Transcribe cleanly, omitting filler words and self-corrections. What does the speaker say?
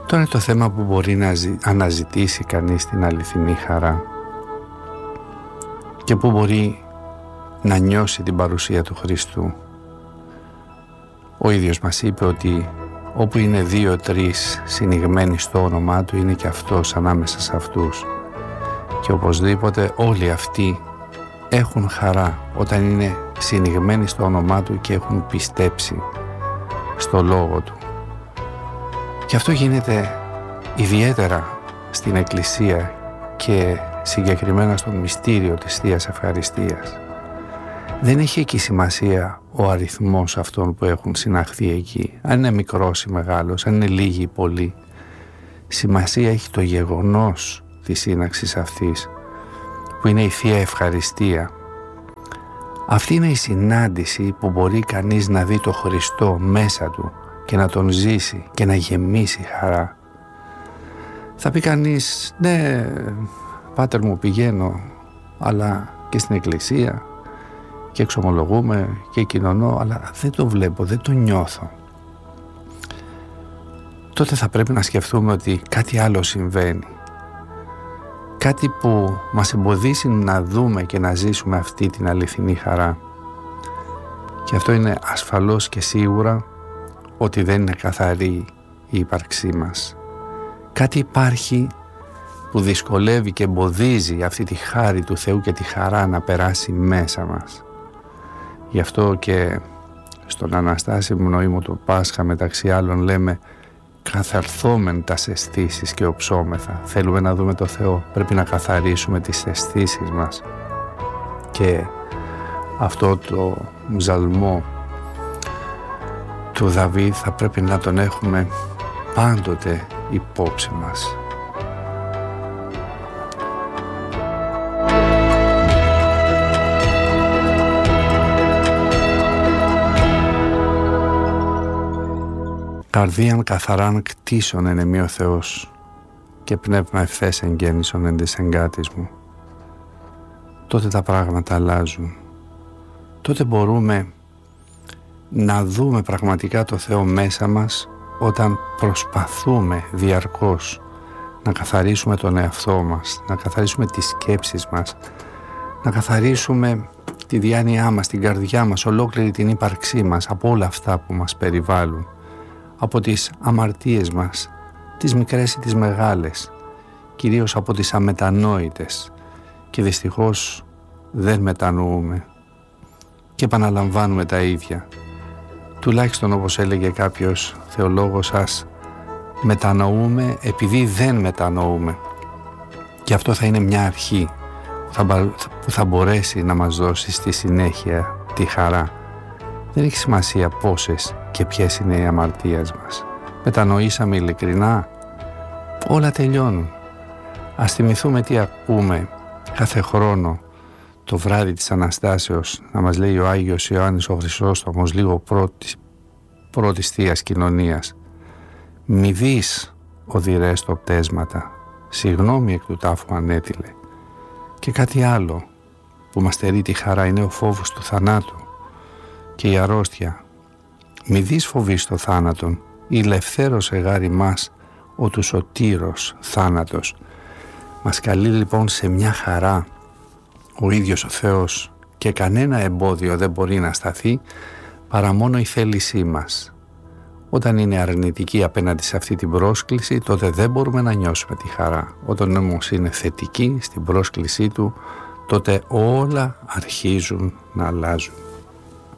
Τώρα είναι το θέμα που μπορεί να αναζητήσει κανείς την αληθινή χαρά και που μπορεί να νιώσει την παρουσία του Χριστού. Ο ίδιος μας είπε ότι όπου είναι 2-3 συνηγμένοι στο όνομά Του, είναι και Αυτός ανάμεσα σε αυτούς. Και οπωσδήποτε όλοι αυτοί έχουν χαρά όταν είναι συνηγμένοι στο όνομά Του και έχουν πιστέψει στο Λόγο Του. Και αυτό γίνεται ιδιαίτερα στην Εκκλησία και συγκεκριμένα στο μυστήριο της Θείας Ευχαριστίας. Δεν έχει εκεί σημασία ο αριθμός αυτών που έχουν συναχθεί εκεί, αν είναι μικρός ή μεγάλος, αν είναι λίγοι ή πολλοί. Σημασία έχει το γεγονός της σύναξης αυτής, που είναι η Θεία Ευχαριστία. Αυτή είναι η συνάντηση που μπορεί κανείς να δει το Χριστό μέσα του και να τον ζήσει και να γεμίσει χαρά. Θα πει κανείς, ναι, πάτερ μου, πηγαίνω, αλλά και στην Εκκλησία και εξομολογούμε και κοινωνώ, αλλά δεν το βλέπω, δεν το νιώθω. Τότε θα πρέπει να σκεφτούμε ότι κάτι άλλο συμβαίνει. Κάτι που μας εμποδίσει να δούμε και να ζήσουμε αυτή την αληθινή χαρά. Και αυτό είναι ασφαλώς και σίγουρα ότι δεν είναι καθαρή η ύπαρξή μας. Κάτι υπάρχει που δυσκολεύει και εμποδίζει αυτή τη χάρη του Θεού και τη χαρά να περάσει μέσα μας. Γι' αυτό και στον Αναστάσιμο νοήμο του Πάσχα, μεταξύ άλλων, λέμε καθαρθόμεν τας αισθήσεις και οψόμεθα. Θέλουμε να δούμε το Θεό, πρέπει να καθαρίσουμε τις αισθήσεις μας. Και αυτό το ψαλμό του Δαβίδ θα πρέπει να τον έχουμε πάντοτε υπόψη μας. Καρδίαν καθαράν κτίσον ενεμή ο Θεός και πνεύμα ευθές εγγέννησον εν της εγκάτης μου. Τότε τα πράγματα αλλάζουν. Τότε μπορούμε να δούμε πραγματικά το Θεό μέσα μας όταν προσπαθούμε διαρκώς να καθαρίσουμε τον εαυτό μας, να καθαρίσουμε τις σκέψεις μας, να καθαρίσουμε τη διάνοιά μας, την καρδιά μας, ολόκληρη την ύπαρξή μας από όλα αυτά που μας περιβάλλουν, από τις αμαρτίες μας, τις μικρές ή τις μεγάλες, κυρίως από τις αμετανόητες, και δυστυχώς δεν μετανοούμε και επαναλαμβάνουμε τα ίδια. Τουλάχιστον, όπως έλεγε κάποιος θεολόγος σας, μετανοούμε επειδή δεν μετανοούμε, και αυτό θα είναι μια αρχή που θα μπορέσει να μας δώσει στη συνέχεια τη χαρά. Δεν έχει σημασία πόσες και ποιες είναι οι αμαρτίες μας. Μετανοήσαμε ειλικρινά, όλα τελειώνουν. Ας θυμηθούμε τι ακούμε κάθε χρόνο το βράδυ της Αναστάσεως, να μας λέει ο Άγιος Ιωάννης ο Χρυσόστομος, λίγο πρώτης Θείας Κοινωνίας. Μη δεις οδυρές το πτέσματα, συγγνώμη εκ του τάφου ανέτειλε. Και κάτι άλλο που μας στερεί τη χαρά είναι ο φόβος του θανάτου και η αρρώστια. Μη δεις φοβείς το θάνατον, η ελευθέρωσε γάρι μας ο του σωτήρος θάνατος. Μας καλεί λοιπόν σε μια χαρά ο ίδιος ο Θεός, και κανένα εμπόδιο δεν μπορεί να σταθεί παρά μόνο η θέλησή μας. Όταν είναι αρνητική απέναντι σε αυτή την πρόσκληση, τότε δεν μπορούμε να νιώσουμε τη χαρά. Όταν όμως είναι θετική στην πρόσκλησή του, τότε όλα αρχίζουν να αλλάζουν.